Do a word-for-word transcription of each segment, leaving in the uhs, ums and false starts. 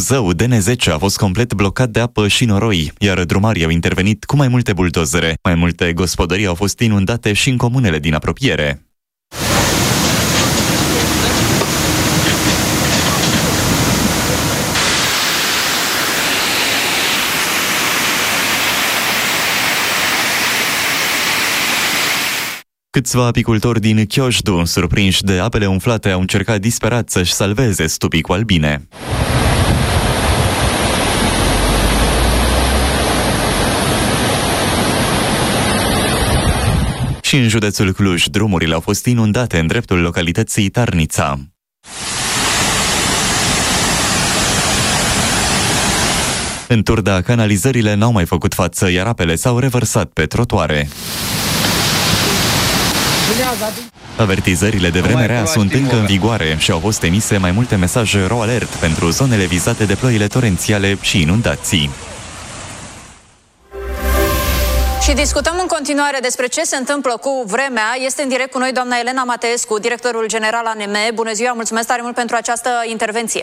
Buzău, D N zece a fost complet blocat de apă și noroi, iar drumarii au intervenit cu mai multe buldozere. Mai multe gospodării au fost inundate și în comunele din apropiere. Câțiva apicultori din Chiojdu, surprinși de apele umflate, au încercat disperat să-și salveze stupii cu albine. Și în județul Cluj, drumurile au fost inundate în dreptul localității Tarnița. În Turda, canalizările n-au mai făcut față, iar apele s-au revărsat pe trotuare. Avertizările de vreme rea sunt încă în vigoare și au fost emise mai multe mesaje ro alert pentru zonele vizate de ploile torențiale și inundații. Și discutăm în continuare despre ce se întâmplă cu vremea. Este în direct cu noi doamna Elena Mateescu, directorul general A N M. Bună ziua, mulțumesc tare mult pentru această intervenție.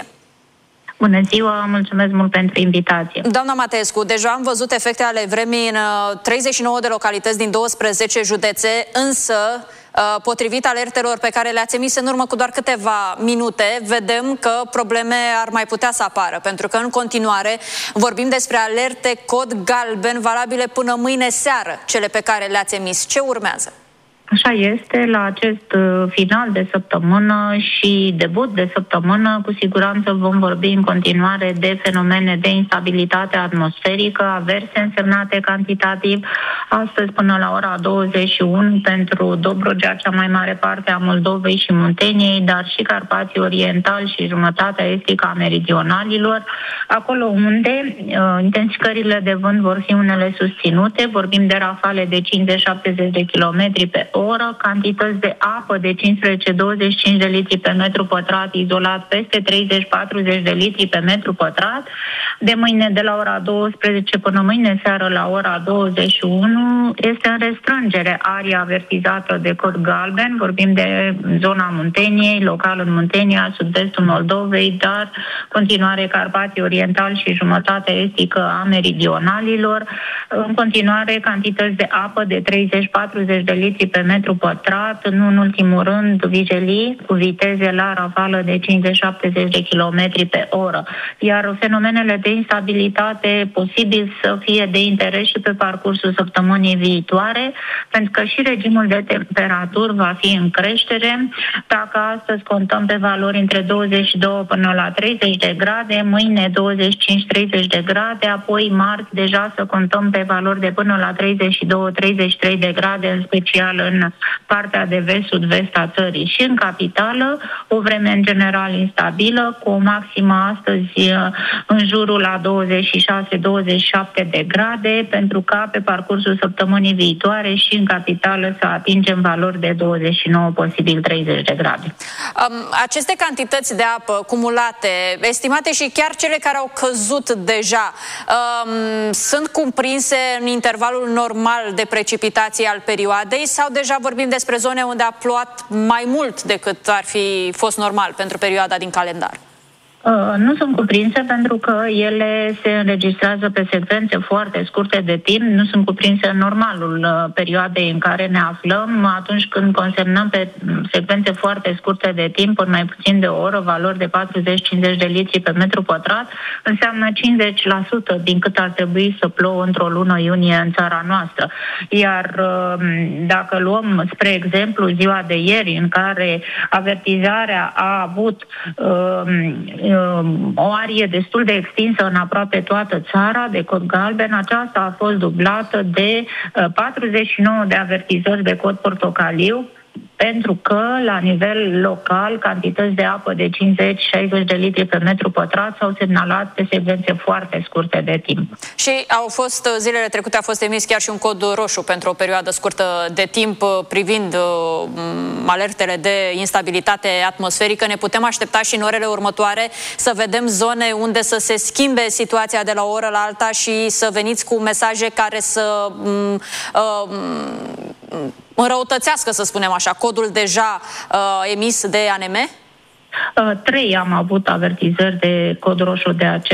Bună ziua, mulțumesc mult pentru invitație. Doamna Mateescu, deja am văzut efecte ale vremii în treizeci și nouă de localități din douăsprezece județe, însă, potrivit alertelor pe care le-ați emis în urmă cu doar câteva minute, vedem că probleme ar mai putea să apară, pentru că în continuare vorbim despre alerte cod galben valabile până mâine seară, cele pe care le-ați emis. Ce urmează? Așa este, la acest final de săptămână și debut de săptămână, cu siguranță vom vorbi în continuare de fenomene de instabilitate atmosferică, averse însemnate cantitativ, astăzi până la ora douăzeci și unu pentru Dobrogea, cea mai mare parte a Moldovei și Munteniei, dar și Carpații Orientali și jumătatea estică a meridionalilor, acolo unde uh, intensificările de vânt vor fi unele susținute, vorbim de rafale de cincizeci șaptezeci de kilometri pe oră, cantități de apă de cincisprezece douăzeci și cinci de litri pe metru pătrat, izolat peste treizeci patruzeci de litri pe metru pătrat. De mâine, de la ora douăsprezece până mâine seară la ora douăzeci și unu, este în restrângere aria avertizată de cod galben, vorbim de zona Munteniei, local în Muntenia, sud-vestul Moldovei, dar continuare Carpații Orientali și jumătatea estică a meridionalilor. În continuare, cantități de apă de treizeci patruzeci de litri pe metru pătrat, nu în ultimul rând vijelii cu viteze la rafală de cincizeci șaptezeci de kilometri pe oră. Iar fenomenele de instabilitate posibil să fie de interes și pe parcursul săptămânii viitoare, pentru că și regimul de temperaturi va fi în creștere. Dacă astăzi contăm pe valori între douăzeci și doi până la treizeci de grade, mâine douăzeci și cinci treizeci de grade, apoi marți deja să contăm pe valori de până la treizeci și doi treizeci și trei de grade, în special în partea de vest-sud-vest a țării. Și în capitală, o vreme în general instabilă, cu o maximă astăzi în jurul la douăzeci și șase douăzeci și șapte de grade, pentru ca pe parcursul săptămânii viitoare și în capitală să atingem valori de douăzeci și nouă, posibil treizeci de grade. Um, aceste cantități de apă cumulate, estimate și chiar cele care au căzut deja, um, sunt cuprinse în intervalul normal de precipitații al perioadei sau deja vorbim despre zone unde a plouat mai mult decât ar fi fost normal pentru perioada din calendar? Nu sunt cuprinse pentru că ele se înregistrează pe secvențe foarte scurte de timp, nu sunt cuprinse în normalul perioadei în care ne aflăm. Atunci când consemnăm pe secvențe foarte scurte de timp, în mai puțin de o oră, valori de patruzeci cincizeci de litri pe metru pătrat, înseamnă cincizeci la sută din cât ar trebui să plouă într-o lună iunie în țara noastră. Iar dacă luăm, spre exemplu, ziua de ieri, în care avertizarea a avut uh, o arie destul de extinsă în aproape toată țara de cod galben, aceasta a fost dublată de patruzeci și nouă de avertizări de cod portocaliu, pentru că, la nivel local, cantități de apă de cincizeci șaizeci de litri pe metru pătrat s-au semnalat pe secvențe foarte scurte de timp. Și au fost, zilele trecute a fost emis chiar și un cod roșu pentru o perioadă scurtă de timp privind uh, alertele de instabilitate atmosferică. Ne putem aștepta și în orele următoare să vedem zone unde să se schimbe situația de la o oră la alta și să veniți cu mesaje care să um, uh, înrăutățească, să spunem așa, codul deja uh, emis de A N M? Uh, trei am avut avertizări de cod roșu de acest